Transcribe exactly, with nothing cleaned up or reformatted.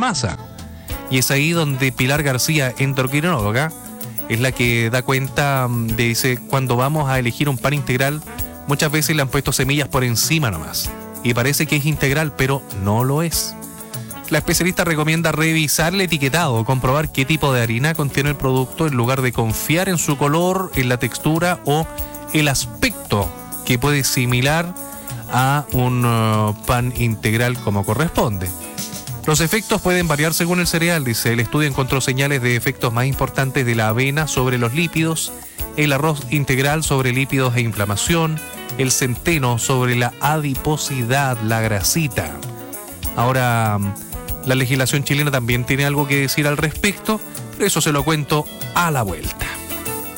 masa. Y es ahí donde Pilar García, endocrinóloga, es la que da cuenta de, dice, cuando vamos a elegir un pan integral, muchas veces le han puesto semillas por encima nomás. Y parece que es integral, pero no lo es. La especialista recomienda revisar el etiquetado, comprobar qué tipo de harina contiene el producto en lugar de confiar en su color, en la textura o el aspecto que puede similar a un uh, pan integral como corresponde. Los efectos pueden variar según el cereal, dice. El estudio encontró señales de efectos más importantes de la avena sobre los lípidos, el arroz integral sobre lípidos e inflamación, el centeno sobre la adiposidad, la grasita. Ahora, la legislación chilena también tiene algo que decir al respecto, pero eso se lo cuento a la vuelta.